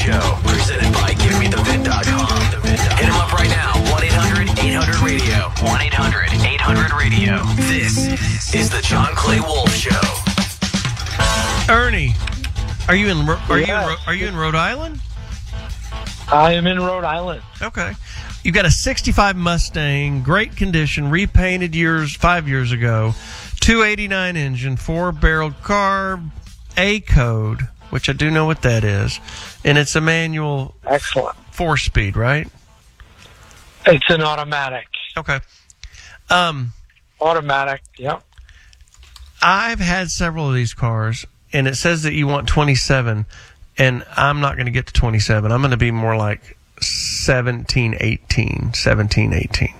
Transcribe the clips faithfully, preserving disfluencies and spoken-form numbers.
Show, presented by Give Me The Vin dot com. Hit him up right now, one eight hundred eight hundred radio. one eight hundred eight hundred radio. This is the John Clay Wolf Show. Ernie, are you in? Are yes. you in, are you in Rhode Island? I am in Rhode Island. Okay, you've got a sixty-five Mustang, great condition, repainted years five years ago, two eighty-nine engine, four barreled carb, A code, which I do know what that is, and it's a manual. Excellent. Four speed, right? It's an automatic. Okay. Um, automatic. Yep. I've had several of these cars, and it says that you want twenty-seven, and I'm not going to get to twenty-seven. I'm going to be more like seventeen, eighteen, seventeen, eighteen.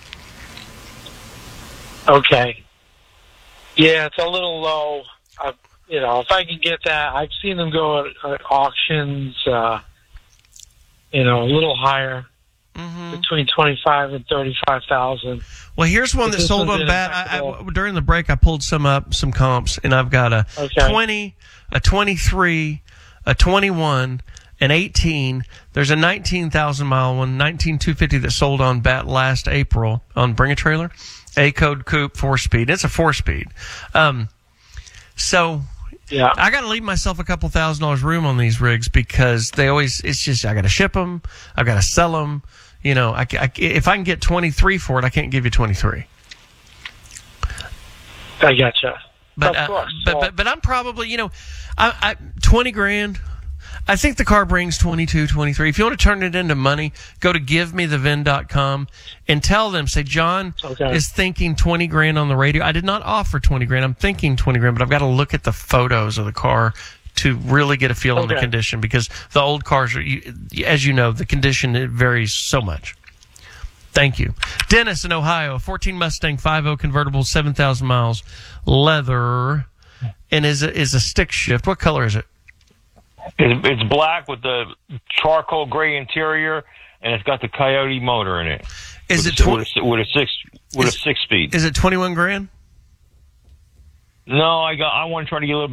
Okay. Yeah, it's a little low. I, you know, if I can get that, I've seen them go at, at auctions, uh, you know, a little higher, mm-hmm. between twenty-five and thirty-five thousand. Well, here's one that sold on bat. I, I, during the break, I pulled some up, some comps, and I've got a okay. twenty, a twenty-three, a twenty-one, an eighteen. There's a nineteen thousand mile one, nineteen two fifty that sold on bat last April on Bring a Trailer. A code coupe, four speed. It's a four speed. Um, so. Yeah, I got to leave myself a couple thousand dollars room on these rigs because they always, it's just, I got to ship them. I got to sell them. You know, I, I, if I can get twenty-three for it, I can't give you twenty-three. I gotcha. But, of course. Uh, but, but, but I'm probably, you know, I, I, twenty grand. I think the car brings twenty-two, twenty-three. If you want to turn it into money, go to give me the vin dot com and tell them, say, John okay. is thinking twenty grand on the radio. I did not offer twenty grand. I'm thinking twenty grand, but I've got to look at the photos of the car to really get a feel okay. on the condition because the old cars are, as you know, the condition it varies so much. Thank you. Dennis in Ohio, fourteen Mustang five oh convertible, seven thousand miles, leather, and is a, is a stick shift. What color is it? It's black with the charcoal gray interior, and it's got the Coyote motor in it. Is with it tw- with, a, with a six with is, a six speed? Is it twenty-one grand? No, I got. I want to try to get a little